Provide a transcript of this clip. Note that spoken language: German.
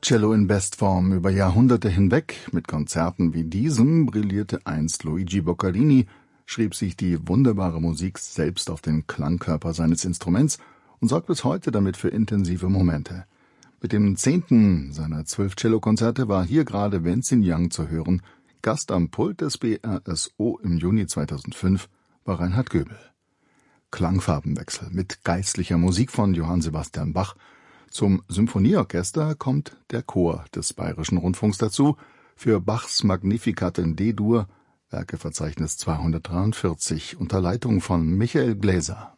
Cello in Bestform über Jahrhunderte hinweg. Mit Konzerten wie diesem brillierte einst Luigi Boccherini, schrieb sich die wunderbare Musik selbst auf den Klangkörper seines Instruments und sorgt bis heute damit für intensive Momente. Mit dem 10. seiner 12 Cellokonzerte war hier gerade Wenzin Yang zu hören. Gast am Pult des BRSO im Juni 2005 war Reinhard Göbel. Klangfarbenwechsel mit geistlicher Musik von Johann Sebastian Bach. Zum Symphonieorchester kommt der Chor des Bayerischen Rundfunks dazu, für Bachs Magnificat in D-Dur, Werkeverzeichnis 243, unter Leitung von Michael Gläser.